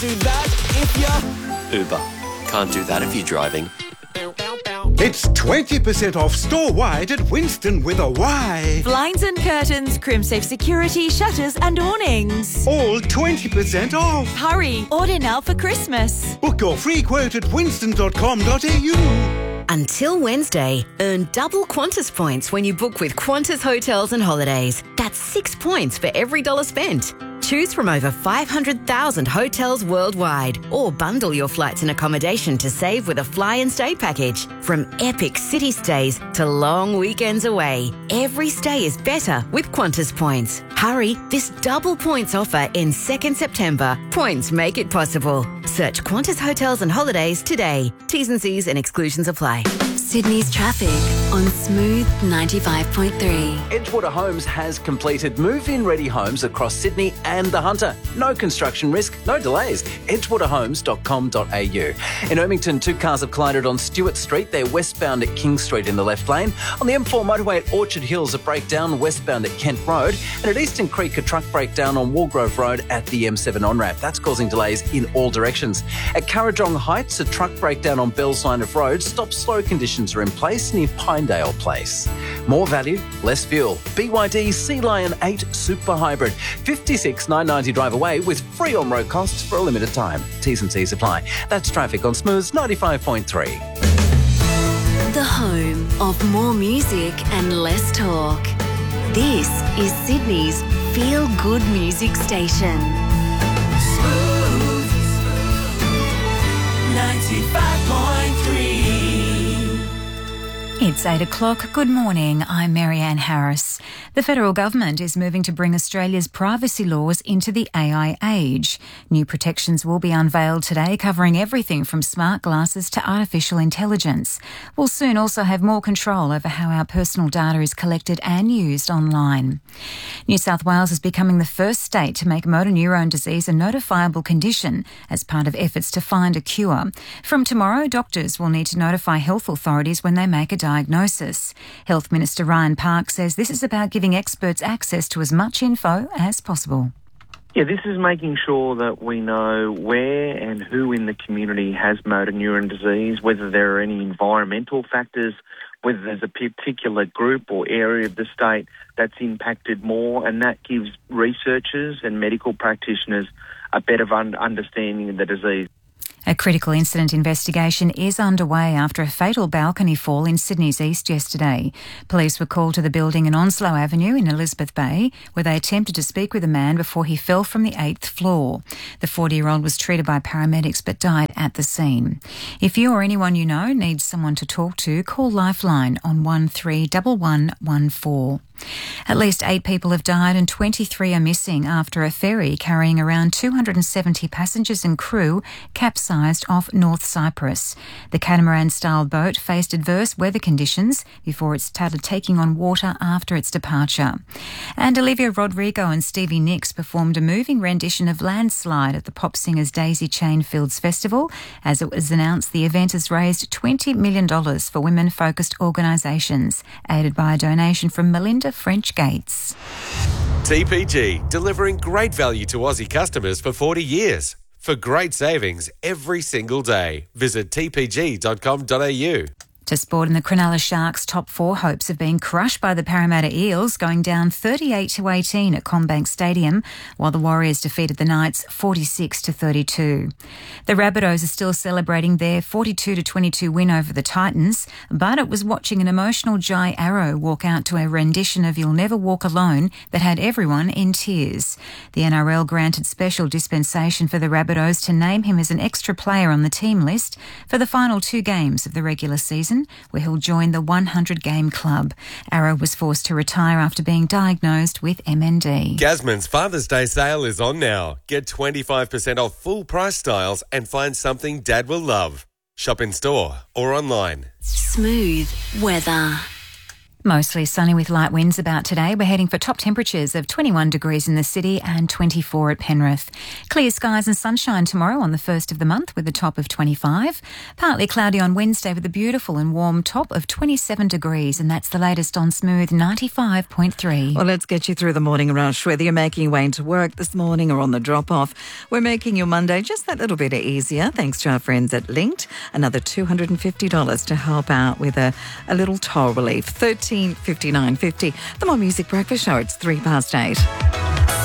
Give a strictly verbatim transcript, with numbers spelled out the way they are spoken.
Do that if you're... Uber. Can't do that if you're driving. It's twenty percent off store-wide at Winston with a Y. Blinds and curtains, Crimsafe security, shutters and awnings. All twenty percent off. Hurry, order now for Christmas. Book your free quote at winston dot com dot a u. Until Wednesday, earn double Qantas points when you book with Qantas Hotels and Holidays. That's six points for every dollar spent. Choose from over five hundred thousand hotels worldwide, or bundle your flights and accommodation to save with a fly and stay package. From epic city stays to long weekends away, every stay is better with Qantas points. Hurry, this double points offer ends second September. Points make it possible. Search Qantas Hotels and Holidays today. T's and C's and exclusions apply. Sydney's traffic on Smooth ninety-five point three. Edgewater Homes has completed move-in ready homes across Sydney and the Hunter. No construction risk, no delays. edgewater homes dot com dot a u. In Ermington, two cars have collided on Stewart Street. They're westbound at King Street in the left lane. On the M four motorway at Orchard Hills, a breakdown westbound at Kent Road. And at Eastern Creek, a truck breakdown on Walgrove Road at the M seven on-ramp. That's causing delays in all directions. At Currajong Heights, a truck breakdown on Bell's line of road. Stop-slow conditions are in place near Pinedale Place. More value, less fuel. B Y D Sea Lion eight Super Hybrid. fifty-six nine ninety drive away with free on-road costs for a limited time. T's and C's apply. That's traffic on Smooth's ninety-five point three. The home of more music and less talk. This is Sydney's feel-good music station. Smooth ninety-five point three. It's eight o'clock. Good morning. I'm Marianne Harris. The federal government is moving to bring Australia's privacy laws into the A I age. New protections will be unveiled today, covering everything from smart glasses to artificial intelligence. We'll soon also have more control over how our personal data is collected and used online. New South Wales is becoming the first state to make motor neurone disease a notifiable condition as part of efforts to find a cure. From tomorrow, doctors will need to notify health authorities when they make a diagnosis. Health Minister Ryan Park says this is about giving experts access to as much info as possible. Yeah, this is making sure that we know where and who in the community has motor neuron disease, whether there are any environmental factors, whether there's a particular group or area of the state that's impacted more, and that gives researchers and medical practitioners a better un- understanding of the disease. A critical incident investigation is underway after a fatal balcony fall in Sydney's east yesterday. Police were called to the building in Onslow Avenue in Elizabeth Bay, where they attempted to speak with a man before he fell from the eighth floor. The forty-year-old was treated by paramedics but died at the scene. If you or anyone you know needs someone to talk to, call Lifeline on one three one one one four. At least eight people have died and twenty-three are missing after a ferry carrying around two hundred seventy passengers and crew capsized off North Cyprus. The catamaran-style boat faced adverse weather conditions before it started taking on water after its departure. And Olivia Rodrigo and Stevie Nicks performed a moving rendition of Landslide at the pop singer's Daisy Chain Fields Festival. As it was announced, the event has raised twenty million dollars for women-focused organisations, aided by a donation from Melinda French Gates. T P G, delivering great value to Aussie customers for forty years. For great savings every single day, visit t p g dot com dot a u. To sport, in the Cronulla Sharks' top four hopes have been crushed by the Parramatta Eels, going down thirty-eight to eighteen at CommBank Stadium, while the Warriors defeated the Knights forty-six to thirty-two. The Rabbitohs are still celebrating their forty-two to twenty-two win over the Titans, but it was watching an emotional Jai Arrow walk out to a rendition of You'll Never Walk Alone that had everyone in tears. The N R L granted special dispensation for the Rabbitohs to name him as an extra player on the team list for the final two games of the regular season, where he'll join the one hundred game club. Arrow was forced to retire after being diagnosed with M N D. Gasman's Father's Day sale is on now. Get twenty-five percent off full price styles and find something Dad will love. Shop in store or online. Smooth weather. Mostly sunny with light winds about today. We're heading for top temperatures of twenty-one degrees in the city and twenty-four at Penrith. Clear skies and sunshine tomorrow on the first of the month with a top of twenty-five. Partly cloudy on Wednesday with a beautiful and warm top of twenty-seven degrees, and that's the latest on Smooth ninety-five point three. Well, let's get you through the morning rush. Whether you're making your way into work this morning or on the drop-off, we're making your Monday just that little bit easier thanks to our friends at Linked. Another two hundred fifty dollars to help out with a, a little toll relief. thirteen fifty-nine fifty. The More Music Breakfast Show. It's three past eight.